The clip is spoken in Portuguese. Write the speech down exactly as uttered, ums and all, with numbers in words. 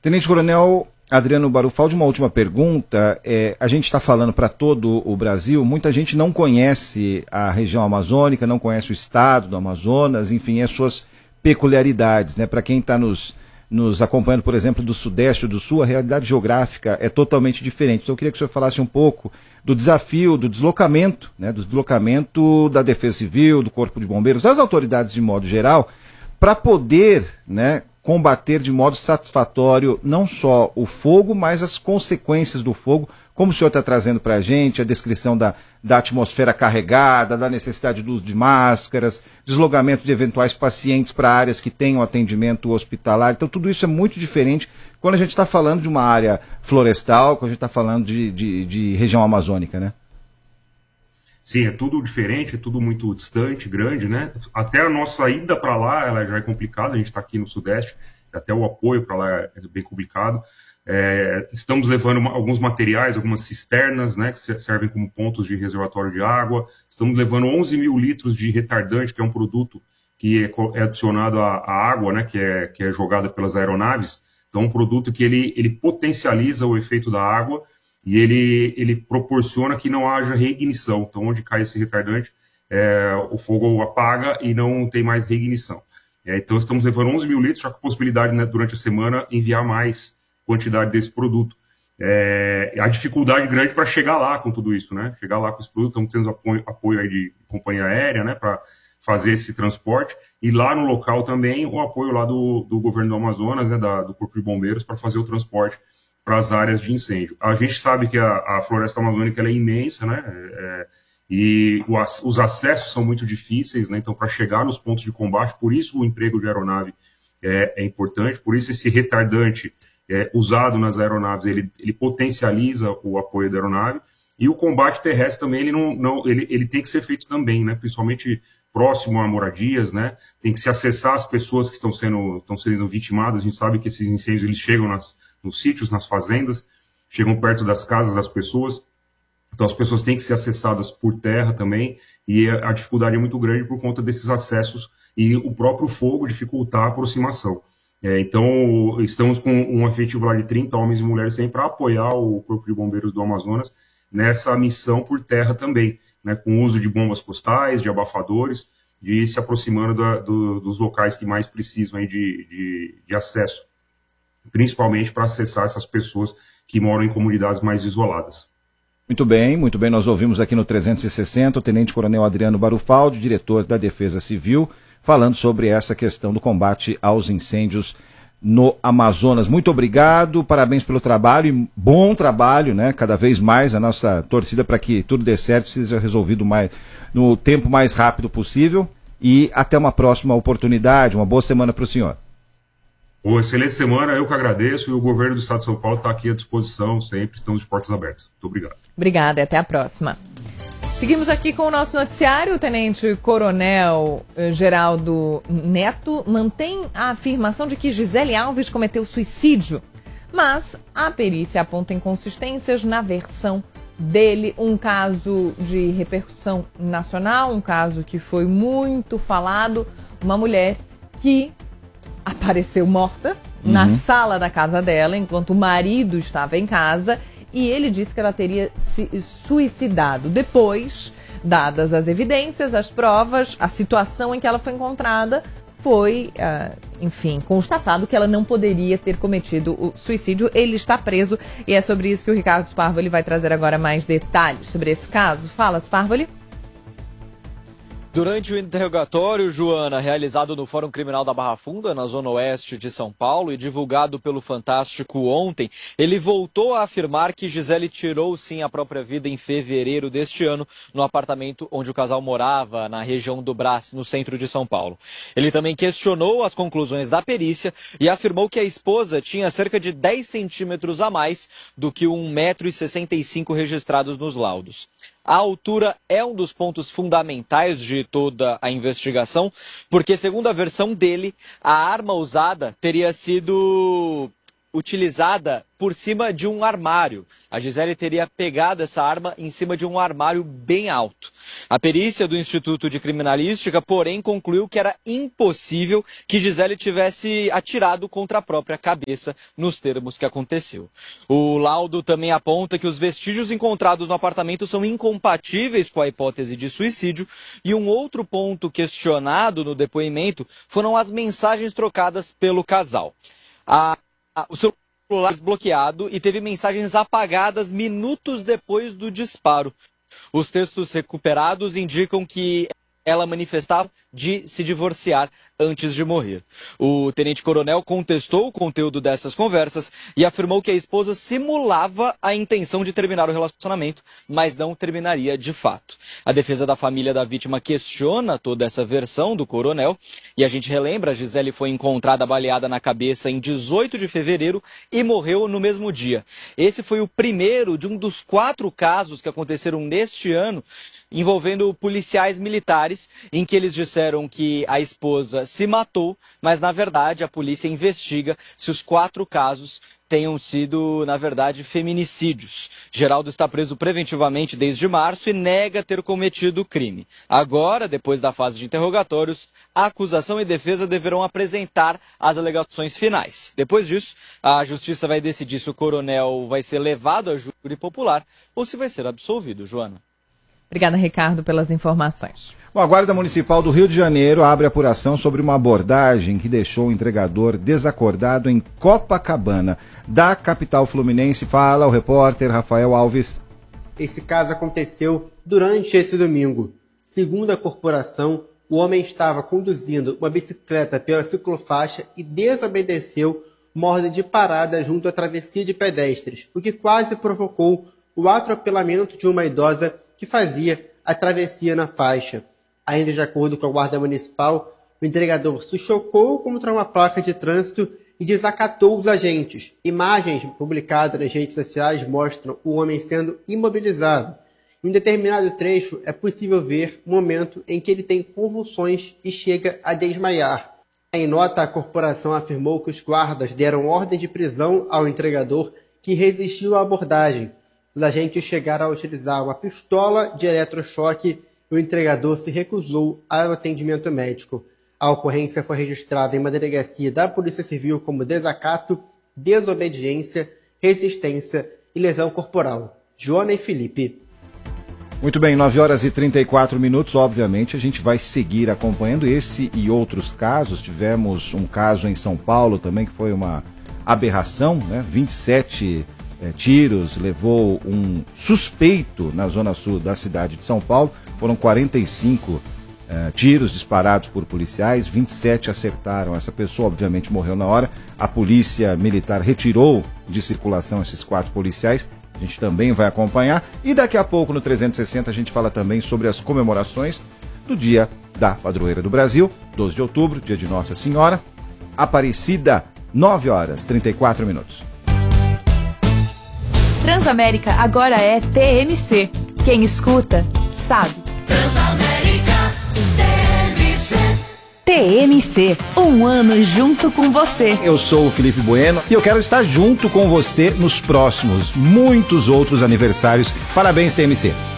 Tenente Coronel Adriano Barufaldi, uma última pergunta. É, a gente está falando para todo o Brasil, muita gente não conhece a região amazônica, não conhece o estado do Amazonas, enfim, as suas peculiaridades, né? Para quem está nos, nos acompanhando, por exemplo, do Sudeste ou do Sul, a realidade geográfica é totalmente diferente. Então eu queria que o senhor falasse um pouco do desafio, do deslocamento, né? Do deslocamento da Defesa Civil, do Corpo de Bombeiros, das autoridades de modo geral, para poder, né, combater de modo satisfatório não só o fogo, mas as consequências do fogo, como o senhor está trazendo para a gente, a descrição da, da atmosfera carregada, da necessidade do uso de máscaras, deslocamento de eventuais pacientes para áreas que tenham atendimento hospitalar. Então tudo isso é muito diferente quando a gente está falando de uma área florestal, quando a gente está falando de, de, de região amazônica, né? Sim, é tudo diferente, é tudo muito distante, grande, né? Até a nossa ida para lá, ela já é complicada, a gente está aqui no Sudeste, até o apoio para lá é bem complicado. É, estamos levando uma, alguns materiais, algumas cisternas, né, que servem como pontos de reservatório de água. Estamos levando onze mil litros de retardante, que é um produto que é, é adicionado à, à água, né, que é, que é jogada pelas aeronaves. Então, é um produto que ele, ele potencializa o efeito da água e ele, ele proporciona que não haja reignição. Então, onde cai esse retardante, é, o fogo apaga e não tem mais reignição. É, então, estamos levando onze mil litros, já com a possibilidade, né, durante a semana, enviar mais quantidade desse produto. É, a dificuldade grande para chegar lá com tudo isso, né? Chegar lá com esse produto, estamos tendo apoio, apoio aí de companhia aérea, né, para fazer esse transporte, e lá no local também o apoio lá do, do governo do Amazonas, né, da, do Corpo de Bombeiros, para fazer o transporte para as áreas de incêndio. A gente sabe que a, a floresta amazônica ela é imensa, né? É, e o, os acessos são muito difíceis, né? Então, para chegar nos pontos de combate, por isso o emprego de aeronave é, é importante, por isso esse retardante É, usado nas aeronaves, ele, ele potencializa o apoio da aeronave, e o combate terrestre também, ele, não, não, ele, ele tem que ser feito também, né, principalmente próximo a moradias, né, tem que se acessar as pessoas que estão sendo, estão sendo vitimadas. A gente sabe que esses incêndios, eles chegam nas, nos sítios, nas fazendas, chegam perto das casas das pessoas, então as pessoas têm que ser acessadas por terra também, e a dificuldade é muito grande por conta desses acessos, e o próprio fogo dificultar a aproximação. É, então, estamos com um efetivo lá de trinta homens e mulheres para apoiar o Corpo de Bombeiros do Amazonas nessa missão por terra também, né, com o uso de bombas costais, de abafadores, de ir se aproximando da, do, dos locais que mais precisam aí de, de, de acesso, principalmente para acessar essas pessoas que moram em comunidades mais isoladas. Muito bem, muito bem. Nós ouvimos aqui no trezentos e sessenta o Tenente Coronel Adriano Barufaldi, diretor da Defesa Civil, falando sobre essa questão do combate aos incêndios no Amazonas. Muito obrigado, parabéns pelo trabalho, e bom trabalho, né? Cada vez mais a nossa torcida para que tudo dê certo, seja resolvido mais, no tempo mais rápido possível, e até uma próxima oportunidade. Uma boa semana para o senhor. Uma excelente semana, eu que agradeço, e o governo do Estado de São Paulo está aqui à disposição sempre, estamos de portas abertas. Muito obrigado. Obrigada e até a próxima. Seguimos aqui com o nosso noticiário. O Tenente Coronel Geraldo Neto mantém a afirmação de que Gisele Alves cometeu suicídio, mas a perícia aponta inconsistências na versão dele. Um caso de repercussão nacional, um caso que foi muito falado, uma mulher que apareceu morta uhum. na sala da casa dela, enquanto o marido estava em casa, e ele disse que ela teria se suicidado. Depois, dadas as evidências, as provas, a situação em que ela foi encontrada, foi, uh, enfim, constatado que ela não poderia ter cometido o suicídio. Ele está preso, e é sobre isso que o Ricardo Sparvoli vai trazer agora mais detalhes sobre esse caso. Fala, Sparvoli. Durante o interrogatório, Joana, realizado no Fórum Criminal da Barra Funda, na zona oeste de São Paulo, e divulgado pelo Fantástico ontem, ele voltou a afirmar que Gisele tirou sim a própria vida em fevereiro deste ano, no apartamento onde o casal morava, na região do Brás, no centro de São Paulo. Ele também questionou as conclusões da perícia e afirmou que a esposa tinha cerca de dez centímetros a mais do que um metro e sessenta e cinco registrados nos laudos. A altura é um dos pontos fundamentais de toda a investigação, porque, segundo a versão dele, a arma usada teria sido utilizada por cima de um armário. A Gisele teria pegado essa arma em cima de um armário bem alto. A perícia do Instituto de Criminalística, porém, concluiu que era impossível que Gisele tivesse atirado contra a própria cabeça, nos termos que aconteceu. O laudo também aponta que os vestígios encontrados no apartamento são incompatíveis com a hipótese de suicídio, e um outro ponto questionado no depoimento foram as mensagens trocadas pelo casal. A, a, o celular desbloqueado e teve mensagens apagadas minutos depois do disparo. Os textos recuperados indicam que ela manifestava de se divorciar antes de morrer. O tenente-coronel contestou o conteúdo dessas conversas e afirmou que a esposa simulava a intenção de terminar o relacionamento, mas não terminaria de fato. A defesa da família da vítima questiona toda essa versão do coronel e a gente relembra, a Gisele foi encontrada baleada na cabeça em dezoito de fevereiro e morreu no mesmo dia. Esse foi o primeiro de um dos quatro casos que aconteceram neste ano envolvendo policiais militares, em que eles disseram que a esposa se matou, mas na verdade a polícia investiga se os quatro casos tenham sido, na verdade, feminicídios. Geraldo está preso preventivamente desde março e nega ter cometido o crime. Agora, depois da fase de interrogatórios, a acusação e defesa deverão apresentar as alegações finais. Depois disso, a justiça vai decidir se o coronel vai ser levado a júri popular ou se vai ser absolvido. Joana. Obrigada, Ricardo, pelas informações. Bom, a Guarda Municipal do Rio de Janeiro abre apuração sobre uma abordagem que deixou o entregador desacordado em Copacabana. Da capital fluminense, fala o repórter Rafael Alves. Esse caso aconteceu durante esse domingo. Segundo a corporação, o homem estava conduzindo uma bicicleta pela ciclofaixa e desobedeceu uma ordem de parada junto à travessia de pedestres, o que quase provocou o atropelamento de uma idosa que fazia a travessia na faixa. Ainda de acordo com a Guarda Municipal, o entregador se chocou contra uma placa de trânsito e desacatou os agentes. Imagens publicadas nas redes sociais mostram o homem sendo imobilizado. Em um determinado trecho é possível ver o momento em que ele tem convulsões e chega a desmaiar. Em nota, a corporação afirmou que os guardas deram ordem de prisão ao entregador que resistiu à abordagem. Os agentes chegaram a utilizar uma pistola de eletrochoque e o entregador se recusou ao atendimento médico. A ocorrência foi registrada em uma delegacia da Polícia Civil como desacato, desobediência, resistência e lesão corporal. Joana e Felipe. Muito bem, nove horas e trinta e quatro minutos. Obviamente a gente vai seguir acompanhando esse e outros casos. Tivemos um caso em São Paulo também que foi uma aberração, né? vinte e sete É, tiros, levou um suspeito na zona sul da cidade de São Paulo. Foram quarenta e cinco é, tiros disparados por policiais, vinte e sete acertaram. Essa pessoa obviamente morreu na hora. A polícia militar retirou de circulação esses quatro policiais. A gente também vai acompanhar. E daqui a pouco no trezentos e sessenta a gente fala também sobre as comemorações do Dia da Padroeira do Brasil, doze de outubro, dia de Nossa Senhora Aparecida, nove horas e trinta e quatro minutos. Transamérica agora é T M C. Quem escuta, sabe. Transamérica T M C. T M C, um ano junto com você. Eu sou o Felipe Bueno e eu quero estar junto com você nos próximos, muitos outros aniversários. Parabéns, T M C.